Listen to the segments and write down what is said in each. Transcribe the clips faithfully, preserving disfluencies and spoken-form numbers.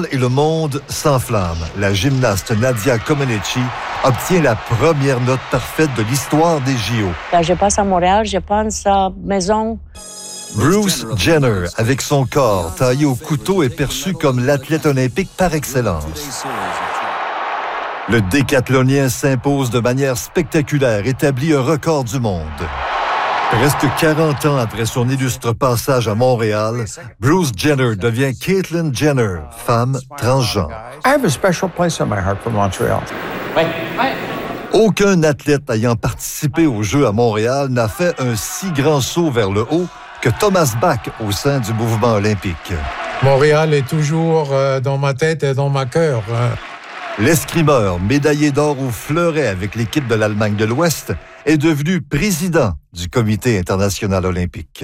et le monde s'enflamme. La gymnaste Nadia Comaneci obtient la première note parfaite de l'histoire des J O. Quand je passe à Montréal, je pense à maison. Bruce Jenner, avec son corps taillé au couteau, est perçu comme l'athlète olympique par excellence. Le décathlonien s'impose de manière spectaculaire, établit un record du monde. Presque quarante ans après son illustre passage à Montréal, Bruce Jenner devient Caitlyn Jenner, femme transgenre. I have a special place in my heart for Montreal. Ouais. Ouais. Aucun athlète ayant participé aux Jeux à Montréal n'a fait un si grand saut vers le haut que Thomas Bach au sein du mouvement olympique. Montréal est toujours euh, dans ma tête et dans ma cœur. Hein. L'escrimeur, médaillé d'or au fleuret avec l'équipe de l'Allemagne de l'Ouest, est devenu président du Comité international olympique.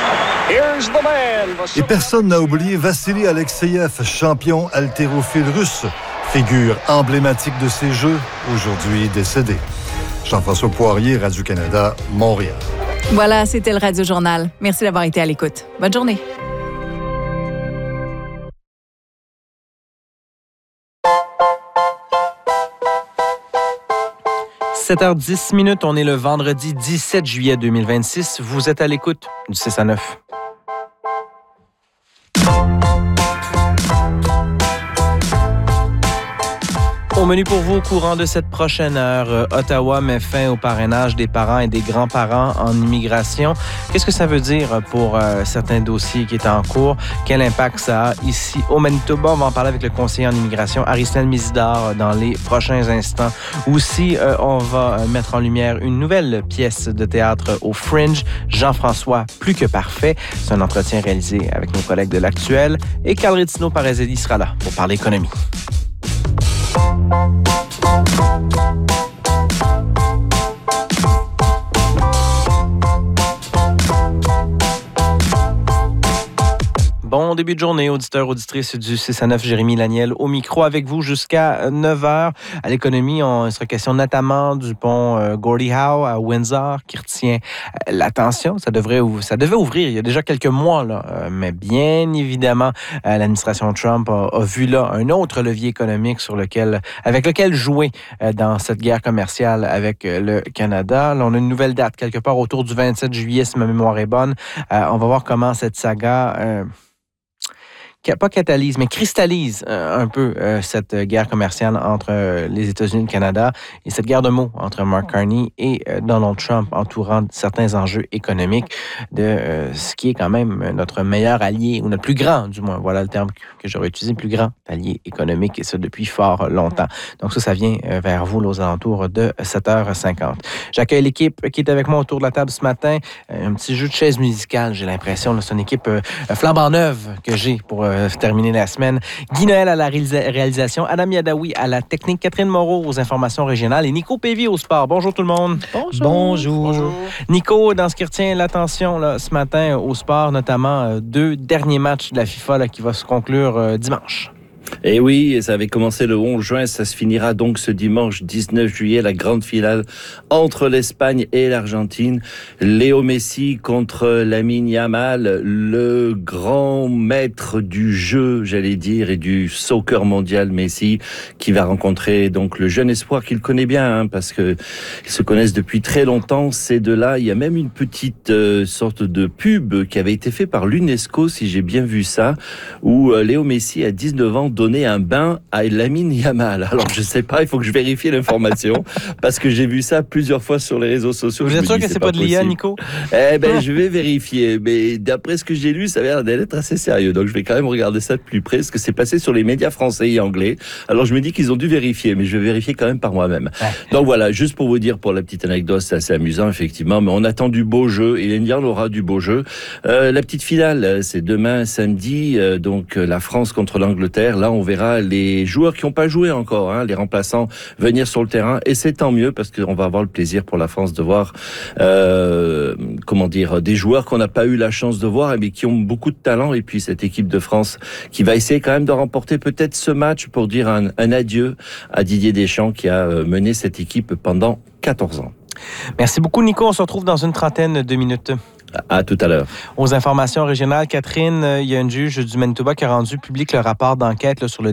Et personne n'a oublié Vassili Alexeyev, champion haltérophile russe, figure emblématique de ces Jeux, aujourd'hui décédé. Jean-François Poirier, Radio-Canada, Montréal. Voilà, c'était le Radio Journal. Merci d'avoir été à l'écoute. Bonne journée. sept heures dix minutes, on est le vendredi dix-sept juillet deux mille vingt-six. Vous êtes à l'écoute du six à neuf. Au menu pour vous, au courant de cette prochaine heure, Ottawa met fin au parrainage des parents et des grands-parents en immigration. Qu'est-ce que ça veut dire pour euh, certains dossiers qui étaient en cours? Quel impact ça a ici au Manitoba? On va en parler avec le conseiller en immigration, Aristel Misidar, dans les prochains instants. Aussi, euh, on va mettre en lumière une nouvelle pièce de théâtre au Fringe, Jean-François, plus que parfait. C'est un entretien réalisé avec nos collègues de l'Actuel. Et Carl Retino Parazzelli sera là pour parler économie. Bon début de journée, auditeurs, auditrices du six à neuf, Jérémy Laniel au micro avec vous jusqu'à neuf heures. À l'économie, on, il sera question notamment du pont euh, Gordie Howe à Windsor qui retient euh, l'attention. Ça devrait, ça devait ouvrir il y a déjà quelques mois, là, euh, mais bien évidemment, euh, l'administration Trump a, a vu là un autre levier économique sur lequel, avec lequel jouer euh, dans cette guerre commerciale avec euh, le Canada. Là, on a une nouvelle date, quelque part autour du vingt-sept juillet, si ma mémoire est bonne. Euh, on va voir comment cette saga... Euh, pas catalyse, mais cristallise euh, un peu euh, cette guerre commerciale entre euh, les États-Unis et le Canada et cette guerre de mots entre Mark Carney et euh, Donald Trump entourant certains enjeux économiques de euh, ce qui est quand même notre meilleur allié, ou notre plus grand, du moins, voilà le terme que j'aurais utilisé, plus grand allié économique, et ça depuis fort longtemps. Donc ça, ça vient euh, vers vous là, aux alentours de sept heures cinquante. J'accueille l'équipe qui est avec moi autour de la table ce matin. Euh, un petit jeu de chaise musicale, j'ai l'impression. Là, c'est une équipe euh, flambant neuve que j'ai pour euh, terminer la semaine. Guy Noël à la réalisa- réalisation, Adam Yadawi à la technique, Catherine Moreau aux informations régionales et Nico Pévy au sport. Bonjour tout le monde. Bonjour. Bonjour. Bonjour. Nico, dans ce qui retient l'attention là, ce matin au sport, notamment euh, deux derniers matchs de la FIFA là, qui va se conclure euh, dimanche. Et oui, ça avait commencé le onze juin, ça se finira donc ce dimanche dix-neuf juillet, la grande finale entre l'Espagne et l'Argentine. Léo Messi contre Lamine Yamal, le grand maître du jeu, j'allais dire, et du soccer mondial Messi, qui va rencontrer donc le jeune espoir qu'il connaît bien, hein, parce que ils se connaissent depuis très longtemps, ces deux-là. Il y a même une petite euh, sorte de pub qui avait été fait par l'UNESCO, si j'ai bien vu ça, où euh, Léo Messi, à dix-neuf ans, donner un bain à Lamine Yamal. Alors, je sais pas, il faut que je vérifie l'information, parce que j'ai vu ça plusieurs fois sur les réseaux sociaux. Vous êtes sûr que c'est, c'est pas, pas de l'I A, Nico? Eh ben, je vais vérifier. Mais d'après ce que j'ai lu, ça a l'air d'être assez sérieux. Donc, je vais quand même regarder ça de plus près, parce que c'est passé sur les médias français et anglais. Alors, je me dis qu'ils ont dû vérifier, mais je vais vérifier quand même par moi-même. Ouais. Donc, voilà, juste pour vous dire, pour la petite anecdote, c'est assez amusant, effectivement, mais on attend du beau jeu, et il y en aura du beau jeu. Euh, la petite finale, c'est demain, samedi, euh, donc, la France contre l'Angleterre. Là, on verra les joueurs qui n'ont pas joué encore, hein, les remplaçants, venir sur le terrain. Et c'est tant mieux, parce qu'on va avoir le plaisir pour la France de voir, euh, comment dire, des joueurs qu'on n'a pas eu la chance de voir, mais qui ont beaucoup de talent. Et puis cette équipe de France qui va essayer quand même de remporter peut-être ce match pour dire un, un adieu à Didier Deschamps, qui a mené cette équipe pendant quatorze ans. Merci beaucoup, Nico. On se retrouve dans une trentaine de minutes. À tout à l'heure. Aux informations régionales, Catherine, il y a une juge du Manitoba qui a rendu public le rapport d'enquête là, sur le